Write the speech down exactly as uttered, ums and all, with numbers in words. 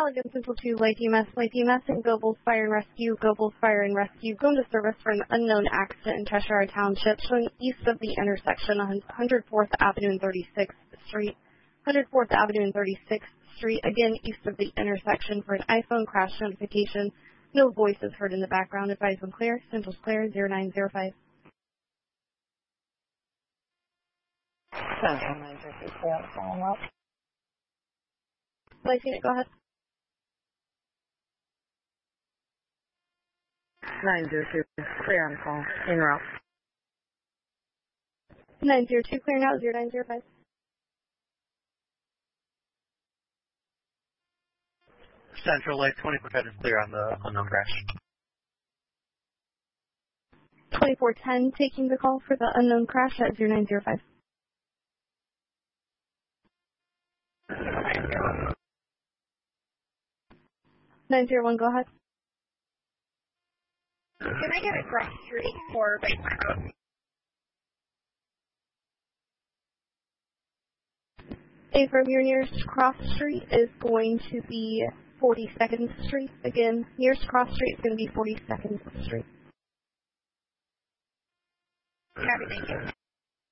Allegan Central two, Light E M S, Light E M S, and Goebbels Fire and Rescue, Goebbels Fire and Rescue, go into service for an unknown accident in Cheshire Township, showing east of the intersection on one hundred fourth Avenue and thirty-sixth Street. one hundred fourth Avenue and thirty-sixth Street, again east of the intersection for an iPhone crash notification. No voices heard in the background. Advise when clear. Central's clear, zero nine zero five. Central nine zero two, clear on phone route. Light unit, go ahead. nine zero two, clear on call, en route. nine zero two, clear now, zero nine zero five. Central Light twenty-four ten is clear on the unknown crash. twenty-four ten, taking the call for the unknown crash at zero nine zero five. nine zero one, go ahead. Can I get across the street for Bank Road? A from your nearest cross street is going to be forty-second Street. Again, nearest cross street is going to be forty-second Street. Copy, thank you.